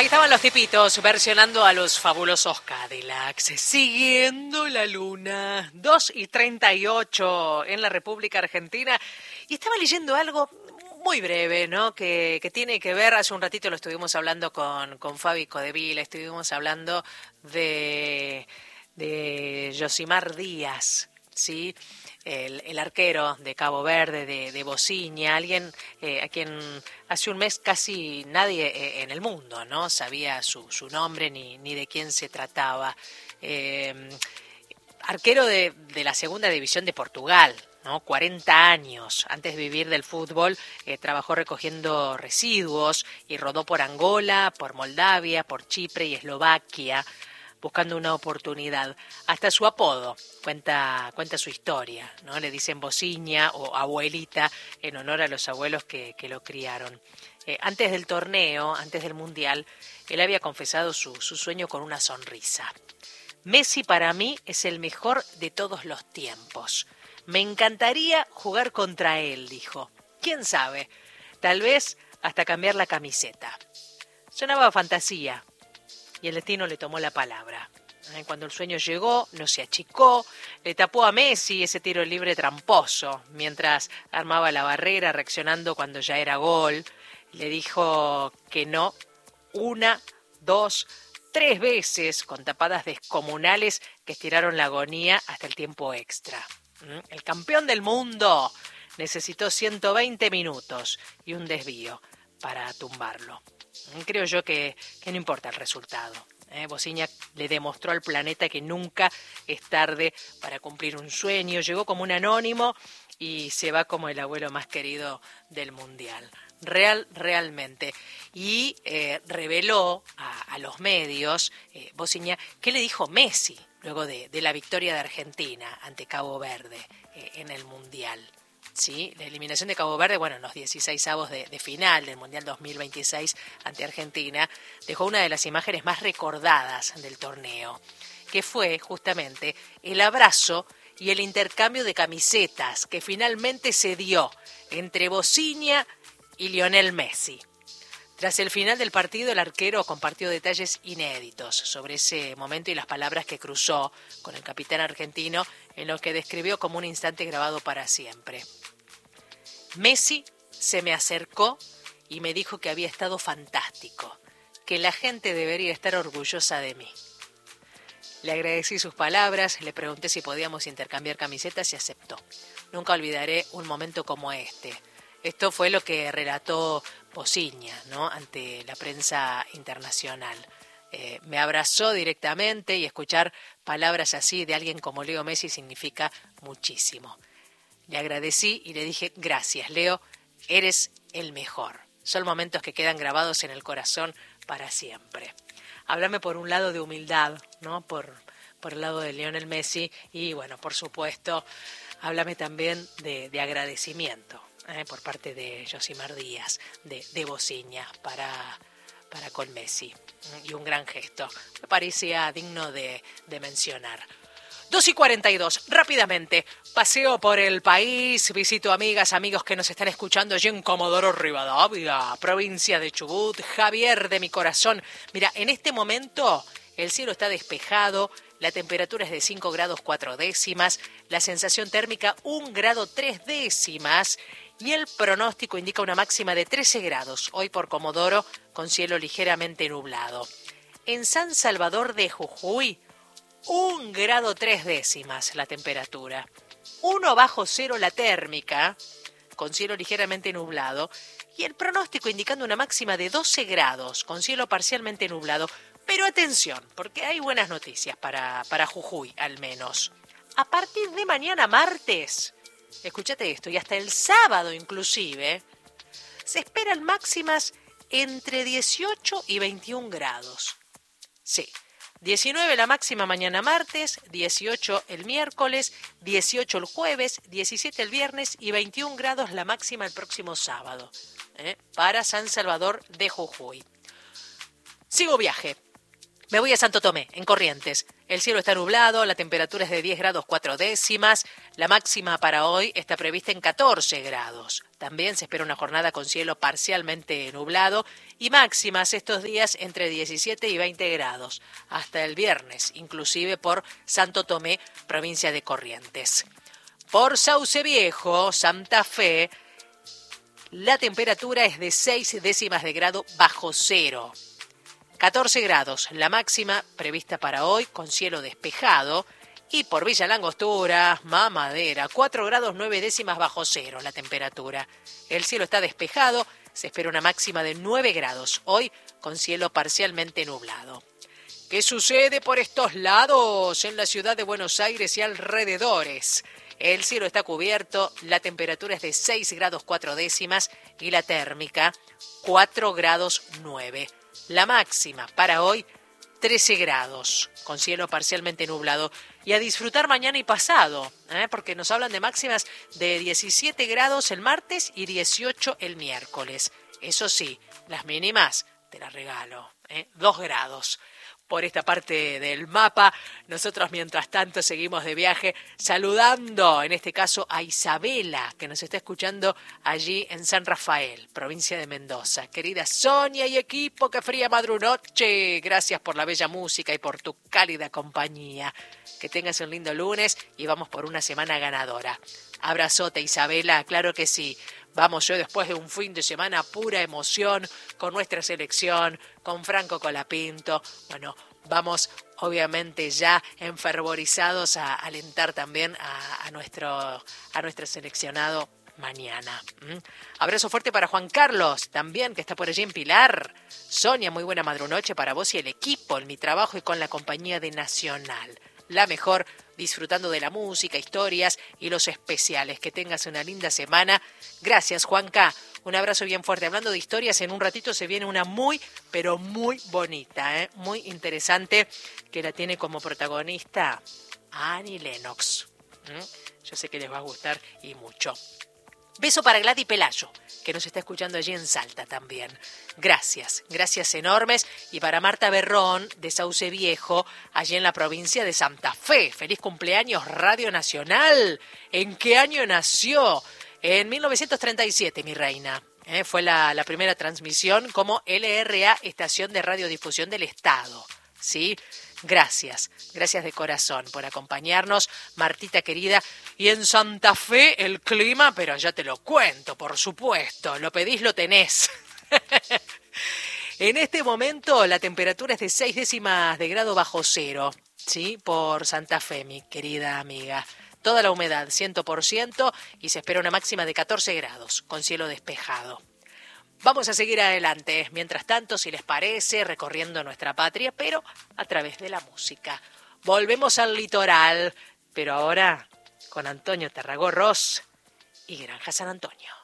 Ahí estaban los tipitos versionando a los fabulosos Cadillacs. Siguiendo la luna, 2:38 en la República Argentina. Y estaba leyendo algo muy breve, ¿no? Que tiene que ver, hace un ratito lo estuvimos hablando con Fabi Codevila, estuvimos hablando de Yosimar Díaz, ¿sí? El arquero de Cabo Verde, de Bociña, alguien a quien hace un mes casi nadie en el mundo no sabía su nombre ni de quién se trataba. Arquero de la segunda división de Portugal, ¿no? 40 años. Antes de vivir del fútbol, trabajó recogiendo residuos y rodó por Angola, por Moldavia, por Chipre y Eslovaquia, buscando una oportunidad. Hasta su apodo cuenta su historia, ¿no? Le dicen Bociña o abuelita en honor a los abuelos que lo criaron. Antes del torneo, antes del Mundial, él había confesado su sueño con una sonrisa. Messi para mí es el mejor de todos los tiempos. Me encantaría jugar contra él, dijo. ¿Quién sabe? Tal vez hasta cambiar la camiseta. Sonaba fantasía. Y el destino le tomó la palabra. Cuando el sueño llegó, no se achicó, le tapó a Messi ese tiro libre tramposo, mientras armaba la barrera, reaccionando cuando ya era gol. Le dijo que no, 1, 2, 3 veces, con tapadas descomunales que estiraron la agonía hasta el tiempo extra. El campeón del mundo necesitó 120 minutos y un desvío para tumbarlo. Creo yo que no importa el resultado. Bociña le demostró al planeta que nunca es tarde para cumplir un sueño. Llegó como un anónimo y se va como el abuelo más querido del Mundial. Realmente. Y reveló a los medios, Bociña, qué le dijo Messi luego de la victoria de Argentina ante Cabo Verde en el Mundial. Sí, la eliminación de Cabo Verde, en los 16avos de final del Mundial 2026 ante Argentina, dejó una de las imágenes más recordadas del torneo, que fue justamente el abrazo y el intercambio de camisetas que finalmente se dio entre Bociña y Lionel Messi. Tras el final del partido, el arquero compartió detalles inéditos sobre ese momento y las palabras que cruzó con el capitán argentino, en lo que describió como un instante grabado para siempre. Messi se me acercó y me dijo que había estado fantástico, que la gente debería estar orgullosa de mí. Le agradecí sus palabras, le pregunté si podíamos intercambiar camisetas y aceptó. Nunca olvidaré un momento como este. Esto fue lo que relató Bociña, ¿no?, ante la prensa internacional. Me abrazó directamente y escuchar palabras así de alguien como Leo Messi significa muchísimo. Le agradecí y le dije, gracias, Leo, eres el mejor. Son momentos que quedan grabados en el corazón para siempre. Háblame por un lado de humildad, ¿no?, por el lado de Lionel Messi y, por supuesto, háblame también de agradecimiento por parte de Yosimar Díaz, de Bociña para con Messi. Y un gran gesto. Me parecía digno de mencionar. 2:42, rápidamente, paseo por el país, visito amigas, amigos que nos están escuchando allí en Comodoro Rivadavia, provincia de Chubut, Javier de mi corazón. Mira, en este momento el cielo está despejado, la temperatura es de 5 grados 4 décimas, la sensación térmica 1 grado 3 décimas y el pronóstico indica una máxima de 13 grados, hoy por Comodoro, con cielo ligeramente nublado. En San Salvador de Jujuy, 1 grado 3 décimas la temperatura, 1 bajo cero la térmica, con cielo ligeramente nublado, y el pronóstico indicando una máxima de 12 grados, con cielo parcialmente nublado. Pero atención, porque hay buenas noticias para Jujuy, al menos. A partir de mañana martes, escúchate esto, y hasta el sábado inclusive, se esperan máximas entre 18 y 21 grados. Sí. 19 la máxima mañana martes, 18 el miércoles, 18 el jueves, 17 el viernes y 21 grados la máxima el próximo sábado, para San Salvador de Jujuy. Sigo viaje. Me voy a Santo Tomé, en Corrientes. El cielo está nublado, la temperatura es de 10 grados 4 décimas. La máxima para hoy está prevista en 14 grados. También se espera una jornada con cielo parcialmente nublado y máximas estos días entre 17 y 20 grados. Hasta el viernes, inclusive por Santo Tomé, provincia de Corrientes. Por Sauce Viejo, Santa Fe, la temperatura es de 6 décimas de grado bajo cero. 14 grados, la máxima prevista para hoy con cielo despejado. Y por Villa Langostura, Mamadera, 4 grados 9 décimas bajo cero la temperatura. El cielo está despejado, se espera una máxima de 9 grados, hoy con cielo parcialmente nublado. ¿Qué sucede por estos lados en la ciudad de Buenos Aires y alrededores? El cielo está cubierto, la temperatura es de 6 grados 4 décimas y la térmica 4 grados 9. La máxima para hoy 13 grados, con cielo parcialmente nublado. Y a disfrutar mañana y pasado, porque nos hablan de máximas de 17 grados el martes y 18 el miércoles. Eso sí, las mínimas te las regalo, 2 grados. Por esta parte del mapa, nosotros mientras tanto seguimos de viaje saludando, en este caso a Isabela, que nos está escuchando allí en San Rafael, provincia de Mendoza. Querida Sonia y equipo, qué fría madrunoche, gracias por la bella música y por tu cálida compañía. Que tengas un lindo lunes y vamos por una semana ganadora. Abrazote, Isabela, claro que sí. Vamos yo después de un fin de semana pura emoción con nuestra selección, con Franco Colapinto. Bueno, vamos obviamente ya enfervorizados a alentar también a nuestro seleccionado mañana. Abrazo fuerte para Juan Carlos, también que está por allí en Pilar. Sonia, muy buena madrunoche para vos y el equipo en mi trabajo y con la compañía de Nacional. La mejor, disfrutando de la música, historias y los especiales. Que tengas una linda semana. Gracias, Juanca. Un abrazo bien fuerte. Hablando de historias, en un ratito se viene una muy, pero muy bonita, muy interesante, que la tiene como protagonista Annie Lennox. Yo sé que les va a gustar y mucho. Beso para Gladys Pelayo, que nos está escuchando allí en Salta también. Gracias enormes. Y para Marta Berrón, de Sauce Viejo, allí en la provincia de Santa Fe. Feliz cumpleaños, Radio Nacional. ¿En qué año nació? En 1937, mi reina. Fue la primera transmisión como LRA, Estación de Radiodifusión del Estado. ¿Sí? Gracias de corazón por acompañarnos, Martita querida. Y en Santa Fe el clima, pero ya te lo cuento, por supuesto, lo pedís, lo tenés. En este momento la temperatura es de 6 décimas de grado bajo cero, ¿sí? Por Santa Fe, mi querida amiga. Toda la humedad, 100%, y se espera una máxima de 14 grados, con cielo despejado. Vamos a seguir adelante, mientras tanto, si les parece, recorriendo nuestra patria, pero a través de la música. Volvemos al litoral, pero ahora con Antonio Tarragó Ross y Granja San Antonio.